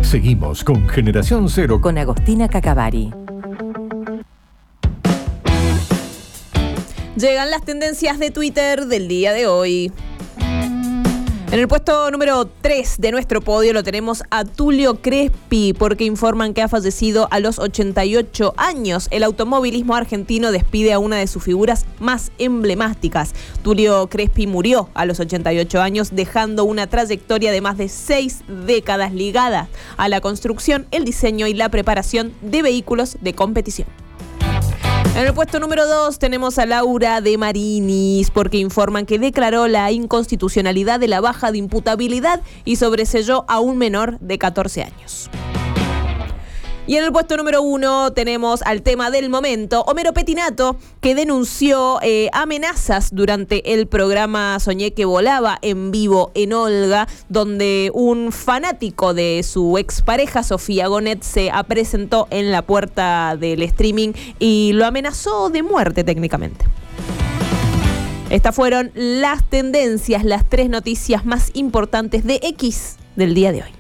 Seguimos con Generación Cero con Agostina Cacavari. Llegan las tendencias de Twitter del día de hoy. En el puesto número 3 de nuestro podio lo tenemos a Tulio Crespi, porque informan que ha fallecido a los 88 años. El automovilismo argentino despide a una de sus figuras más emblemáticas. Tulio Crespi murió a los 88 años, dejando una trayectoria de más de 6 décadas ligada a la construcción, el diseño y la preparación de vehículos de competición. En el puesto número 2 tenemos a Laura de Marinis, porque informan que declaró la inconstitucionalidad de la baja de imputabilidad y sobreseyó a un menor de 14 años. Y en el puesto número 1 tenemos al tema del momento, Homero Pettinato, que denunció amenazas durante el programa Soñé que volaba en vivo en Olga, donde un fanático de su expareja, Sofía Gonet, se presentó en la puerta del streaming y lo amenazó de muerte técnicamente. Estas fueron las tendencias, las 3 noticias más importantes de X del día de hoy.